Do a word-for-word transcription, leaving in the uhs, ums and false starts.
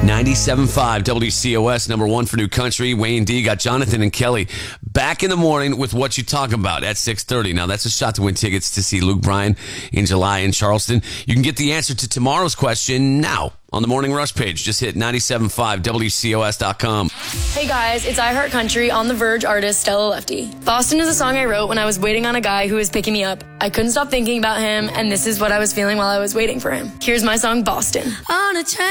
ninety-seven point five W C O S, number one for new country. Wayne D got Jonathan and Kelly back in the morning with What You Talk About at six thirty. Now, that's a shot to win tickets to see Luke Bryan in July in Charleston. You can get the answer to tomorrow's question now on the Morning Rush page. Just hit ninety-seven point five W C O S dot com. Hey guys, it's I Heart Country on The Verge artist Stella Lefty. Boston is a song I wrote when I was waiting on a guy who was picking me up. I couldn't stop thinking about him, and this is what I was feeling while I was waiting for him. Here's my song, Boston. On a train.